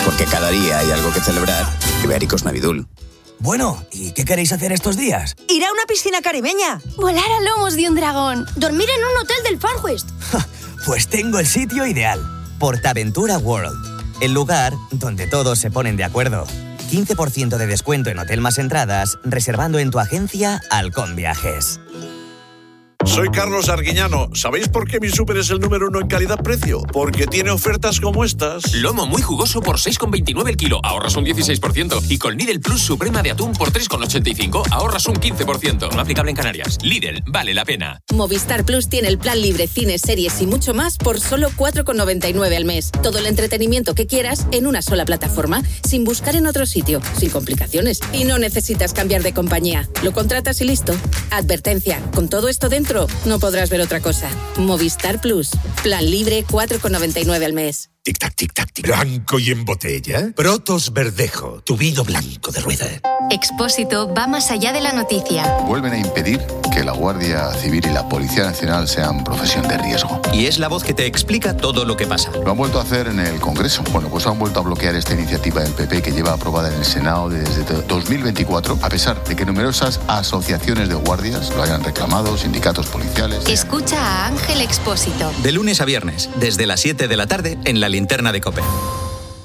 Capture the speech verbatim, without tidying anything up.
Porque cada día hay algo que celebrar. Ibéricos Navidul. Bueno, ¿y qué queréis hacer estos días? Ir a una piscina caribeña. Volar a lomos de un dragón. Dormir en un hotel del Far West. Pues tengo el sitio ideal. Portaventura World. El lugar donde todos se ponen de acuerdo. quince por ciento de descuento en hotel más entradas, reservando en tu agencia Halcón Viajes. Soy Carlos Arguiñano. ¿Sabéis por qué mi súper es el número uno en calidad-precio? Porque tiene ofertas como estas. Lomo muy jugoso por seis con veintinueve el kilo, ahorras un dieciséis por ciento. Y con Lidl Plus Suprema de atún por tres con ochenta y cinco, ahorras un quince por ciento. No aplicable en Canarias. Lidl, vale la pena. Movistar Plus tiene el plan libre, cines, series y mucho más por solo cuatro con noventa y nueve al mes. Todo el entretenimiento que quieras en una sola plataforma, sin buscar en otro sitio, sin complicaciones. Y no necesitas cambiar de compañía. Lo contratas y listo. Advertencia, con todo esto dentro, no podrás ver otra cosa. Movistar Plus. Plan libre, cuatro con noventa y nueve al mes. Tic-tac, tic-tac, tic. Blanco y en botella. Protos Verdejo, tu vino blanco de rueda. Expósito va más allá de la noticia. Vuelven a impedir que la Guardia Civil y la Policía Nacional sean profesión de riesgo. Y es la voz que te explica todo lo que pasa. Lo han vuelto a hacer en el Congreso. Bueno, pues han vuelto a bloquear esta iniciativa del P P que lleva aprobada en el Senado desde dos mil veinticuatro, a pesar de que numerosas asociaciones de guardias lo hayan reclamado, sindicatos policiales. Escucha a Ángel Expósito. De lunes a viernes, desde las siete de la tarde, en la linterna de COPE.